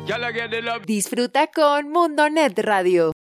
Y'all get the love. Disfruta con Mundonet Radio.